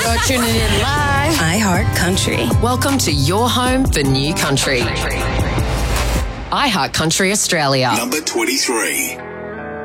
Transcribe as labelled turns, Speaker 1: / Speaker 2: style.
Speaker 1: You're tuning in live.
Speaker 2: iHeart Country.
Speaker 1: Welcome to your home for new country. iHeart Country Australia.
Speaker 3: Number 23.